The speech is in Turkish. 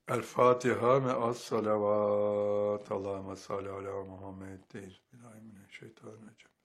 El Fatiha ve as salavat. Allahümme salli ala Muhammed. Bismillahirrahmanirrahim.